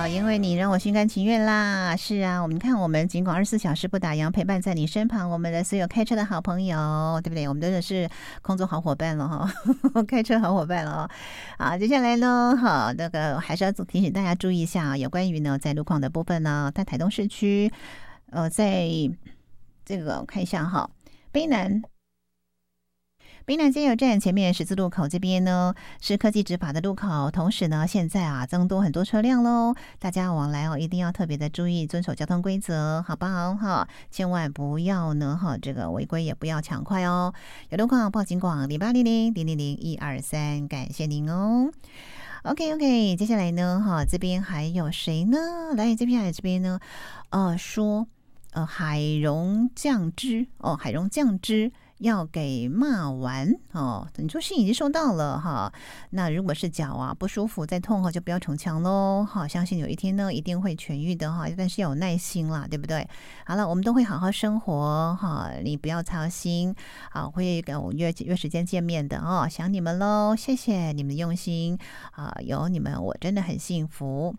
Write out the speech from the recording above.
因为你让我心甘情愿啦。是啊，我们看我们尽管24小时不打烊，陪伴在你身旁，我们的所有开车的好朋友，对不对？我们真的是空中好伙伴了哈，开车好伙伴了啊。接下来呢，好，那个还是要提醒大家注意一下，有关于呢在路况的部分呢，在台东市区，在这个我看一下哈，卑南加油站前面十字路口这边呢是科技执法的路口，同时呢现在啊增多很多车辆喽，大家往来一定要特别的注意遵守交通规则，好不好哈？千万不要呢这个违规，也不要抢快哦。有路况报警广0800000123，感谢您哦。OK， 接下来呢这边还有谁呢？来这边呢说海蓉酱汁要给骂完哦，你说信已经收到了哈，那如果是脚啊不舒服再痛就不要逞强喽哈，相信有一天呢一定会痊愈的哈，但是要有耐心啦，对不对？好了，我们都会好好生活哈，你不要操心啊，会跟我约时间见面的哦，想你们喽，谢谢你们的用心啊，有你们我真的很幸福。